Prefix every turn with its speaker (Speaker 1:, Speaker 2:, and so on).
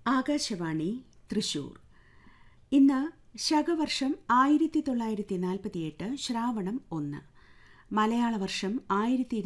Speaker 1: ആകാശവാണി തൃശൂർ. ഇന്ന് ശകവർഷം 1948 ശ്രാവണം 1, മലയാള വർഷം 1242.